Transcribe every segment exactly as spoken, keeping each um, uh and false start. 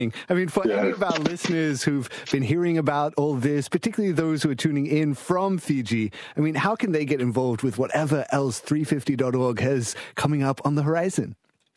I mean, for Yeah. any of our listeners who've been hearing about all this, particularly those who are tuning in from Fiji, I mean, how can they get involved with whatever else three fifty dot org has coming up on the horizon?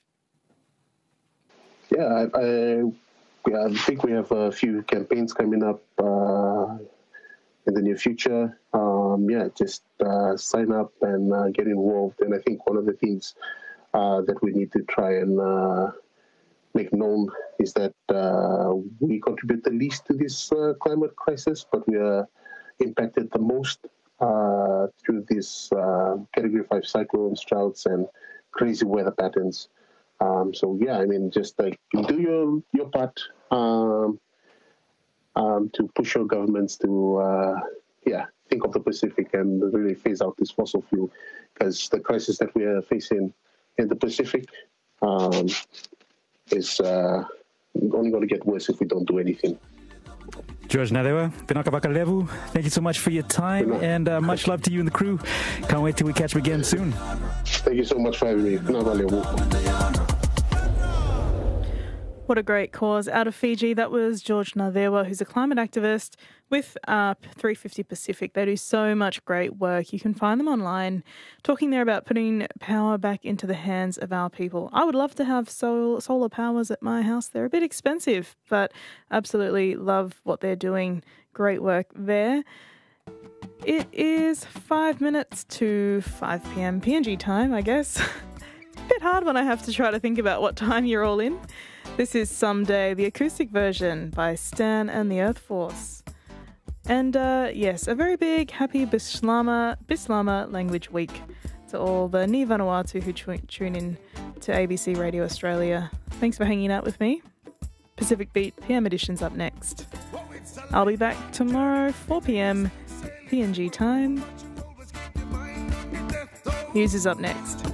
Yeah, I, I, yeah, I think we have a few campaigns coming up uh, in the near future. Um, yeah, just uh, sign up and uh, get involved. And I think one of the things uh, that we need to try and uh, make known is that uh, we contribute the least to this uh, climate crisis, but we are impacted the most uh, through these uh, Category five cyclones, droughts, and crazy weather patterns. Um, so, yeah, I mean, just like do your, your part um, um, to push your governments to, uh, yeah, think of the Pacific and really phase out this fossil fuel, because the crisis that we are facing in the Pacific um, is uh, only going to get worse if we don't do anything. George Nadewa, Pinaka Bakalevu, thank you so much for your time, and uh, much love to you and the crew. Can't wait till we catch up again soon. Thank you so much for having me. What a great cause. Out of Fiji, that was George Nadewa, who's a climate activist with uh, three fifty Pacific. They do so much great work. You can find them online, talking there about putting power back into the hands of our people. I would love to have sol- solar powers at my house. They're a bit expensive, but absolutely love what they're doing. Great work there. It is five minutes to five p.m. P N G time, I guess. A bit hard when I have to try to think about what time you're all in. This is Someday, the acoustic version by Stan and the Earth Force. And uh, yes, a very big happy Bislama, Bislama Language Week to all the Ni Vanuatu who tu- tune in to A B C Radio Australia. Thanks for hanging out with me. Pacific Beat P M edition's up next. I'll be back tomorrow, four p.m. P N G time. News is up next.